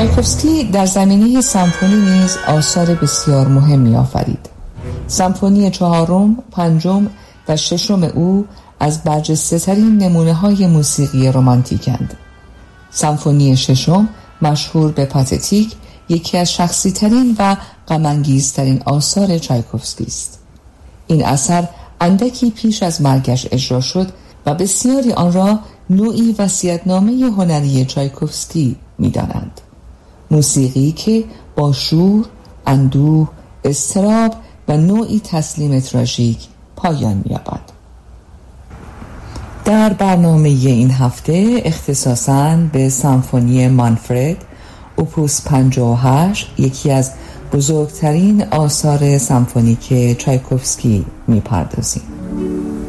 چایکوفسکی در زمینه سمفونی نیز آثار بسیار مهمی آفرید. سمفونی چهارم، پنجم و ششم او از برجسته‌ترین نمونه‌های موسیقی رمانتیکند. سمفونی ششم مشهور به پاتتیک یکی از شخصی‌ترین و غم‌انگیزترین آثار چایکوفسکی است. این اثر اندکی پیش از مرگش اجرا شد و بسیاری آن را نوعی وصیت‌نامه هنری چایکوفسکی می‌دانند. موسیقی که با شور، اندوه، اضطراب و نوعی تسلیم تراژیک پایان می‌یابد. در برنامه این هفته اختصاصاً به سمفونی مانفرد اوپوس 58 یکی از بزرگترین آثار سمفونیک چایکوفسکی می‌پردازیم.